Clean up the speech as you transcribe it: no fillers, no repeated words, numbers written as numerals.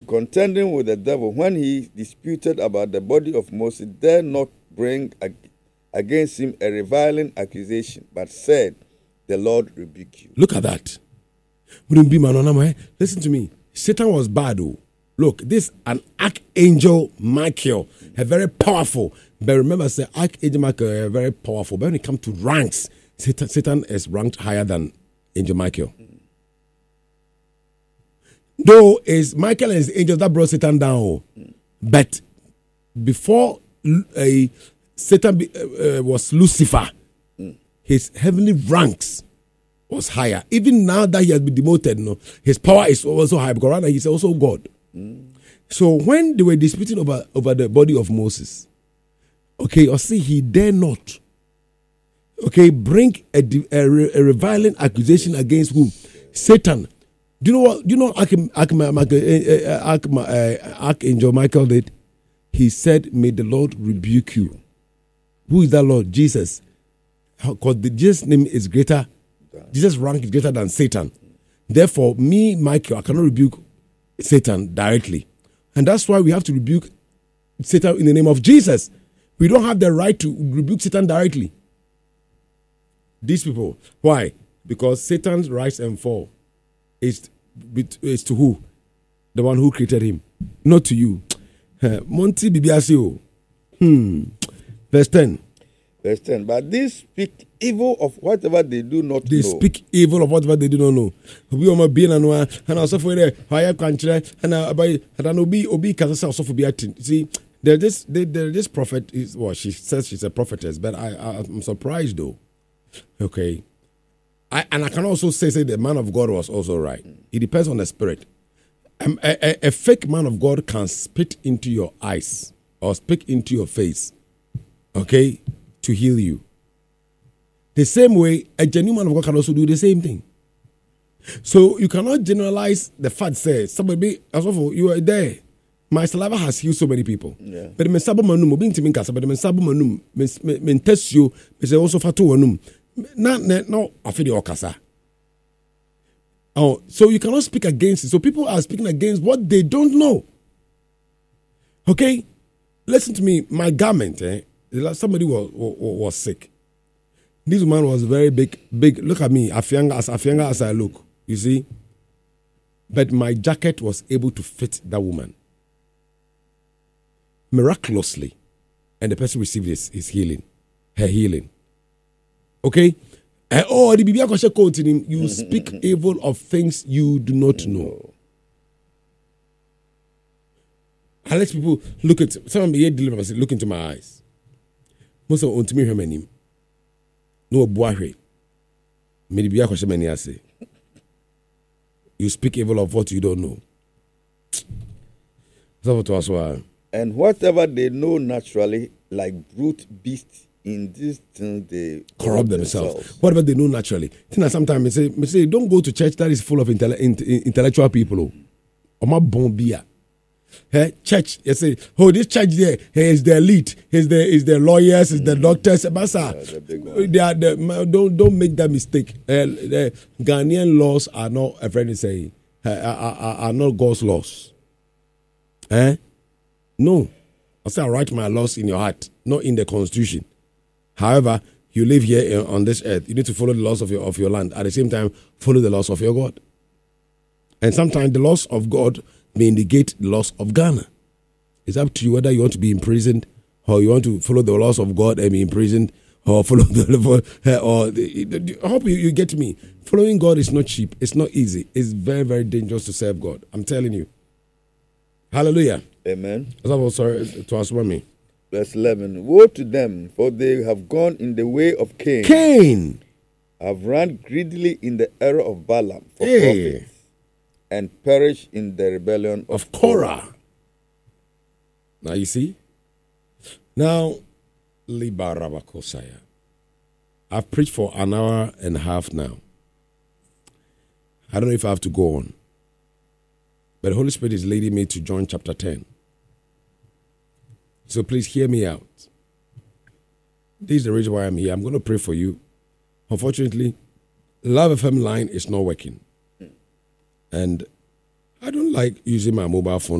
contending with the devil, when he disputed about the body of Moses, dared not bring against him a reviling accusation, but said, the Lord rebuke you. Look at that. Listen to me. Satan was bad. Look, this an archangel Michael, a very powerful. But remember, say archangel Michael, very powerful. But when it comes to ranks, Satan is ranked higher than angel Michael. Though it's Michael and his angels that brought Satan down, but before Satan was Lucifer, his heavenly ranks was higher. Even now that he has been demoted, his power is also high because right now he's also God. So when they were disputing over the body of Moses, okay, or see, he dare not, okay, bring a reviling accusation against whom? Satan. Do you know what? Do you know Archangel Michael did? He said, "May the Lord rebuke you." Who is that Lord? Jesus. Because Jesus' name is greater. Jesus' rank is greater than Satan. Therefore, me, Michael, I cannot rebuke Satan directly, and that's why we have to rebuke Satan in the name of Jesus. We don't have the right to rebuke Satan directly. These people, why? Because Satan's rise and fall is to who? The one who created him, not to you. Monty Bibiasio. Verse 10. Verse 10. But these speak evil of whatever they do not know. They speak evil of whatever they do not know. We are being and also for the higher country and obi kasasa also for be. See, this prophet is she says she's a prophetess, but I'm surprised though. Okay. I can also say the man of God was also right. It depends on the spirit. A fake man of God can spit into your eyes or speak into your face, okay, to heal you. The same way, a genuine man of God can also do the same thing. So you cannot generalize the fact, say, somebody, you are there. My saliva has healed so many people. Yeah. But the Mensabo Manum, being Timin Casa, but the Mensabo Manum, Mentesio, is also Fatu Manum. No, I feel the Okasa. Oh, so you cannot speak against it. So people are speaking against what they don't know. Okay? Listen to me. My garment, somebody was sick. This woman was very big. Look at me, afianga as I look. You see? But my jacket was able to fit that woman. Miraculously. And the person received his healing. Her healing. Okay? The Bibi Akoshe quoting him, you speak evil of things you do not know. I let people look at some of me deliver say, look into my eyes. Most of me hear my name. No boahe. Me Bibi Akoshe many say. You speak evil of what you don't know. And whatever they know naturally, like brute beasts, in these things they corrupt themselves. Whatever they know naturally. Sometimes I say, don't go to church that is full of intellectual people. Or my bombia. Church, you say, this church there is the elite, is the lawyers, is the doctors. Don't make that mistake. The Ghanaian laws are not, a friend is saying, are not God's laws. No. I say I write my laws in your heart, not in the constitution. However, you live here on this earth. You need to follow the laws of your land. At the same time, follow the laws of your God. And sometimes the laws of God may negate the laws of Ghana. It's up to you whether you want to be imprisoned or you want to follow the laws of God and be imprisoned or follow I hope you get me. Following God is not cheap. It's not easy. It's very, very dangerous to serve God. I'm telling you. Hallelujah. Amen. Sorry to answer me. Verse 11. Woe to them, for they have gone in the way of Cain. Cain have run greedily in the error of Balaam for profit, and perished in the rebellion of Korah. Now you see? Now, Libarabakosaya. I've preached for an hour and a half now. I don't know if I have to go on. But the Holy Spirit is leading me to John chapter 10. So please hear me out. This is the reason why I'm here. I'm going to pray for you. Unfortunately, Love FM line is not working. And I don't like using my mobile phone